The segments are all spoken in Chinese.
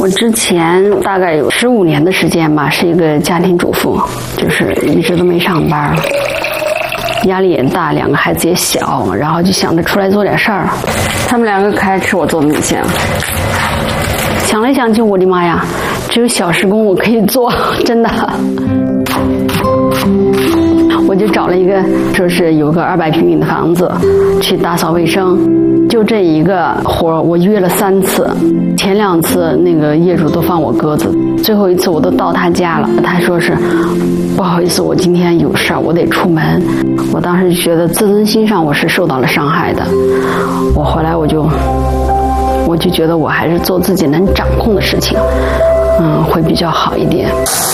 我之前大概有15年的时间吧，是一个家庭主妇，就是一直都没上班，压力也大，2个孩子也小，然后就想着出来做点事儿。 他们2个可爱吃我做的米线。 想来想去，我的妈呀，只有小时工我可以做，真的。我就找了一个，说是有个200平米的房子，去打扫卫生。就这一个活，我约了3次，前2次那个业主都放我鸽子，最后一次我都到他家了，他说是不好意思，我今天有事儿，我得出门。我当时觉得自尊心上我是受到了伤害的，我回来我就觉得我还是做自己能掌控的事情，会比较好一点。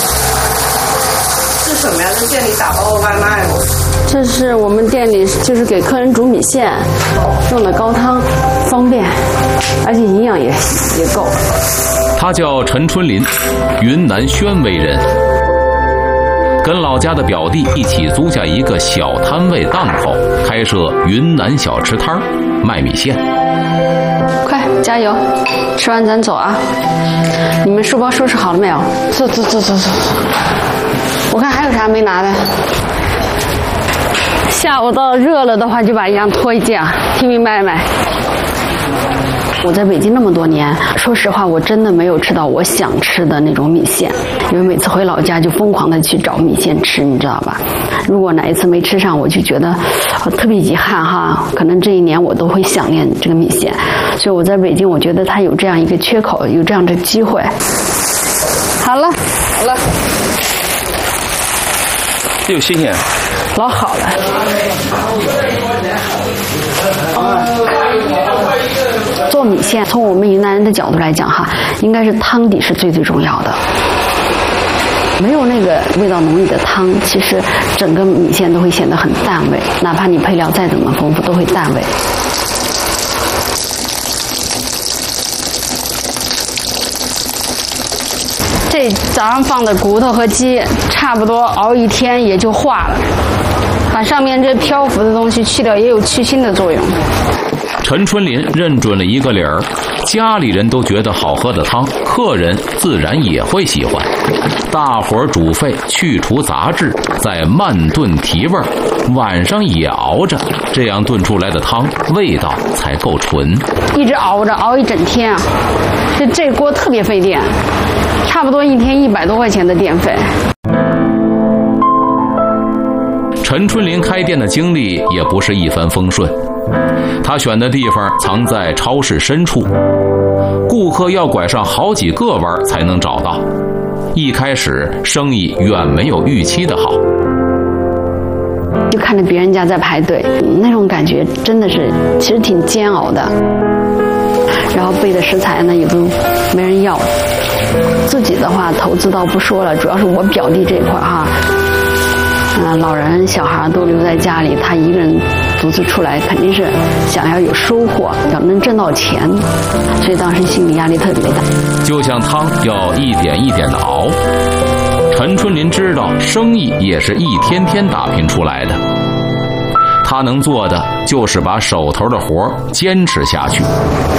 是什么呀？在店里打包的外卖吗？ 这是我们店里就是给客人煮米线用的高汤，方便，而且营养也够。 他叫陈春林，云南宣威人，跟老家的表弟一起租下一个小摊位档口，开设云南小吃摊卖米线。 快加油，吃完咱走啊！你们书包收拾好了没有？走。我看还有啥没拿的。下午到热了的话，就把衣裳脱一件，听明白没？我在北京那么多年，说实话，我真的没有吃到我想吃的那种米线，因为每次回老家就疯狂的去找米线吃，你知道吧？如果哪一次没吃上，我就觉得特别遗憾哈，可能这一年我都会想念这个米线。所以我在北京，我觉得它有这样一个缺口，有这样的机会。好了， 这有新鲜， 老好了。做米线，从我们云南人的角度来讲哈，应该是汤底是最重要的。没有那个味道浓郁的汤，其实整个米线都会显得很淡味，哪怕你配料再怎么丰富，都会淡味。这早上放的骨头和鸡，差不多熬1天也就化了，把上面这漂浮的东西去掉，也有去腥的作用。 陈春林认准了一个理儿，家里人都觉得好喝的汤，客人自然也会喜欢。大火煮沸，去除杂质，再慢炖提味，晚上也熬着，这样炖出来的汤味道才够纯。 一直熬着，熬一整天啊！这锅特别费电，差不多1天100多块钱的电费。 陈春林开店的经历也不是一帆风顺，他选的地方藏在超市深处，顾客要拐上好几个弯才能找到。一开始生意远没有预期的好， 就看着别人家在排队，那种感觉真的是其实挺煎熬的。然后备的食材呢也都没人要，自己的话投资倒不说了，主要是我表弟这块哈。老人小孩都留在家里，他一个人独自出来，肯定是想要有收获，要能挣到钱，所以当时心理压力特别大。 就像汤要一点一点的熬，陈春林知道生意也是一天天打拼出来的，他能做的就是把手头的活坚持下去。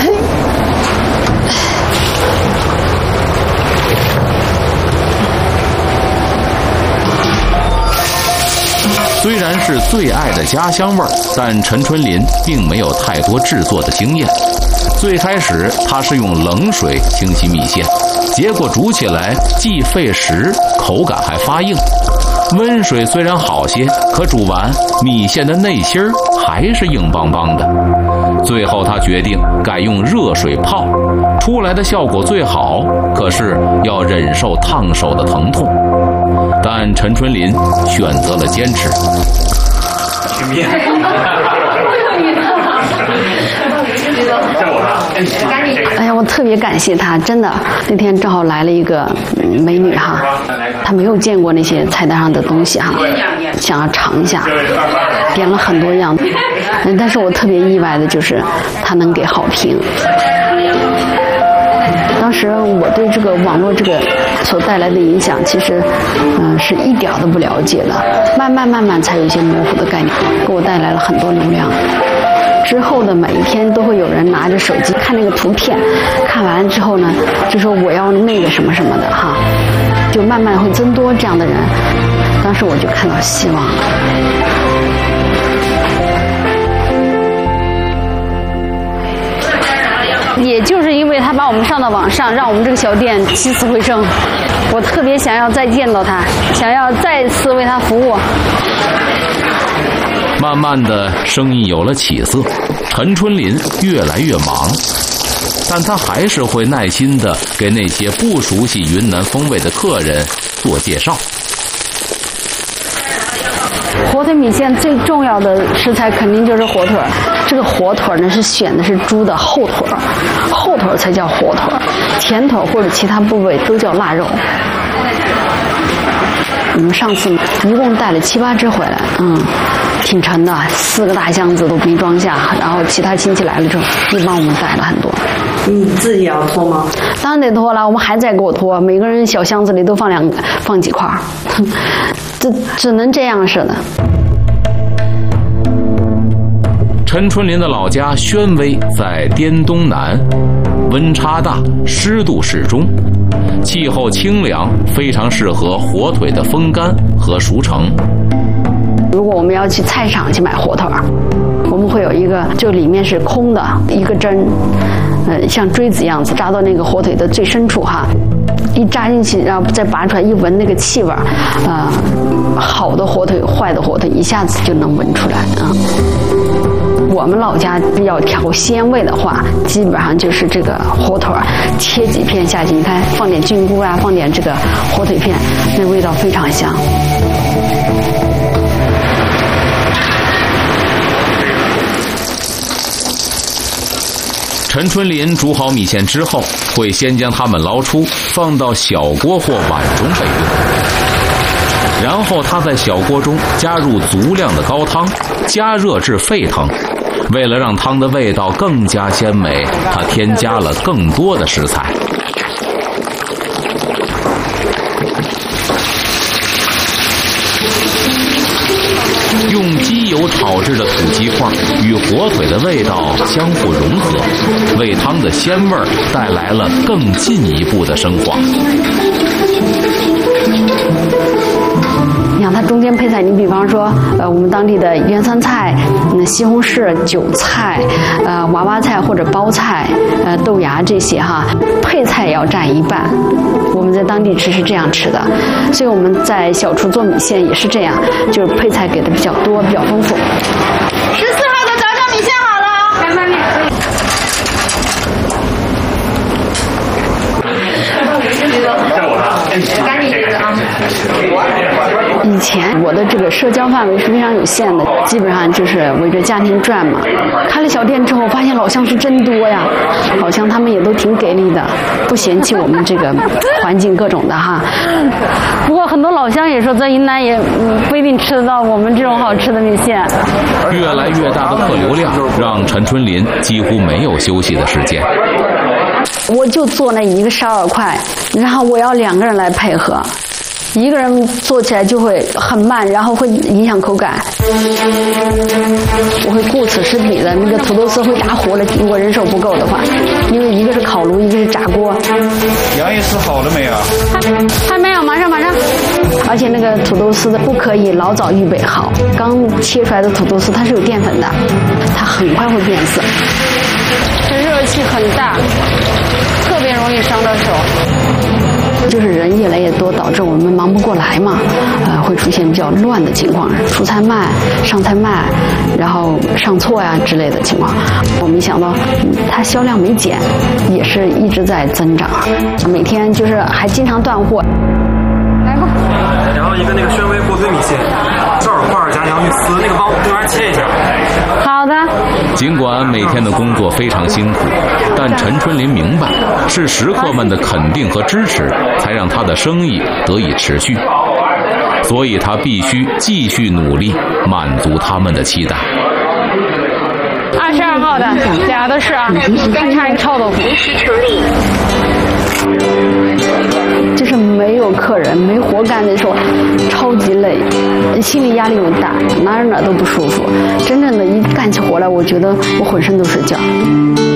虽然是最爱的家乡味儿，但陈春林并没有太多制作的经验。最开始他是用冷水清洗米线，结果煮起来既费时，口感还发硬。温水虽然好些，可煮完米线的内心还是硬邦邦的。最后他决定改用热水泡，出来的效果最好，可是要忍受烫手的疼痛。但陈春林选择了坚持。 哎呀，我特别感谢他，真的。那天正好来了一个美女哈，她没有见过那些菜单上的东西哈，想要尝一下，点了很多样。但是我特别意外的就是她能给好评。当时我对这个网络这个所带来的影响，其实是一点都不了解的，慢慢才有一些模糊的概念，给我带来了很多流量。 之后的每一天都会有人拿着手机看那个图片，看完之后呢，就说我要那个什么什么的哈，就慢慢会增多这样的人。当时我就看到希望了。也就是因为他把我们上到网上，让我们这个小店起死回生。我特别想要再见到他，想要再次为他服务。 慢慢的，生意有了起色，陈春林越来越忙，但他还是会耐心的给那些不熟悉云南风味的客人做介绍。 火腿米线最重要的食材肯定就是火腿，这个火腿呢是选的是猪的后腿，后腿才叫火腿，前腿或者其他部位都叫腊肉。我们上次一共带了7、8只回来，挺沉的，4个大箱子都没装下，然后其他亲戚来了之后又帮我们带了很多。 你自己也要拖吗？ 当然得拖了，我们还在给我拖，每个人小箱子里都放几块，这只能这样似的。 陈春林的老家宣威在滇东南，温差大，湿度适中，气候清凉，非常适合火腿的风干和熟成。 如果我们要去菜场去买火腿，我们会有一个，就里面是空的一个针，像锥子一样子扎到那个火腿的最深处哈，一扎进去，然后再拔出来，一闻那个气味，好的火腿、坏的火腿一下子就能闻出来啊。我们老家要调鲜味的话，基本上就是这个火腿切几片下去，你看放点菌菇啊，放点这个火腿片，那味道非常香。 陈春林煮好米线之后，会先将它们捞出，放到小锅或碗中备用。然后他在小锅中加入足量的高汤，加热至沸腾。为了让汤的味道更加鲜美，他添加了更多的食材。用鸡油炒制的土鸡块与火腿的味道相互融合，为汤的鲜味带来了更进一步的升华。 你看它中间配菜，你比方说，我们当地的原酸菜、西红柿、韭菜、娃娃菜或者包菜、豆芽这些哈，配菜也要占一半。我们在当地吃是这样吃的，所以我们在小厨做米线也是这样，就是配菜给的比较多，比较丰富。14号的早上米线好了，开饭面。赶紧这个啊！以前我的这个社交范围是非常有限的，基本上就是围着家庭转嘛。开了小店之后，发现老乡是真多呀，老乡他们也都挺给力的，不嫌弃我们这个环境各种的哈。不过很多老乡也说，在云南也不一定吃得到我们这种好吃的米线。 越来越大的客流量让陈春林几乎没有休息的时间。 我就做那一个12块，然后我要2个人来配合，一个人做起来就会很慢，然后会影响口感。我会顾此失彼的，那个土豆丝会打糊了，如果人手不够的话，因为一个是烤炉，一个是炸锅。 羊也吃好了没有？ 还没有，马上。而且那个土豆丝的不可以老早预备好，刚切出来的土豆丝它是有淀粉的，它很快会变色。这热气很大，特别容易伤到手。就是人越来越多，导致我们忙不过来嘛，会出现比较乱的情况，出菜慢、上菜慢，然后上错呀之类的情况。我没想到它销量没减，也是一直在增长，每天就是还经常断货。来吧。 然后一个那个宣威火腿米线，正耳块加洋芋丝，那个帮我对面切一下。 好的。 尽管每天的工作非常辛苦，但陈春林明白，是食客们的肯定和支持，才让他的生意得以持续。所以他必须继续努力，满足他们的期待。 22号的俩都是啊，刚差一个臭豆腐。就是没有客人没活干的时候，超级累，心理压力又大，哪都不舒服。真正的一干起活来，我觉得我浑身都是劲儿。